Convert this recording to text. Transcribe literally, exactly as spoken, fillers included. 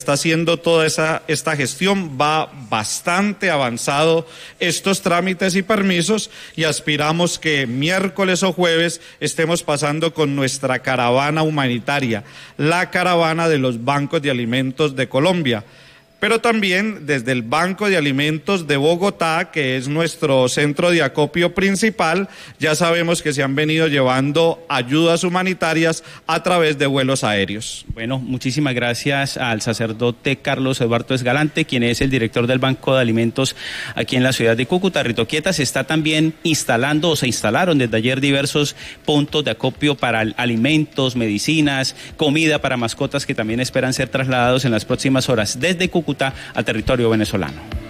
está haciendo toda esa, esta gestión, va bastante avanzado estos trámites y permisos y aspiramos que miércoles o jueves estemos pasando con nuestra caravana humanitaria, la caravana de los bancos de alimentos de Colombia. Pero también desde el Banco de Alimentos de Bogotá, que es nuestro centro de acopio principal, ya sabemos que se han venido llevando ayudas humanitarias a través de vuelos aéreos. Bueno, muchísimas gracias al sacerdote Carlos Eduardo Esgalante, quien es el director del Banco de Alimentos aquí en la ciudad de Cúcuta. Ritoquietas se está también instalando o se instalaron desde ayer diversos puntos de acopio para alimentos, medicinas, comida para mascotas que también esperan ser trasladados en las próximas horas desde Cúcuta a territorio venezolano.